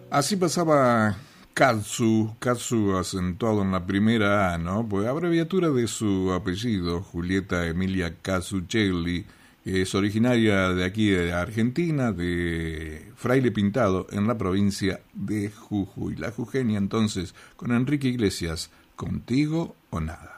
Así pasaba Katsu acentuado en la primera A, ¿no? Pues abreviatura de su apellido, Julieta Emilia Casuccelli, que es originaria de aquí de Argentina, de Fraile Pintado, en la provincia de Jujuy. La jujeña entonces con Enrique Iglesias, Contigo o Nada.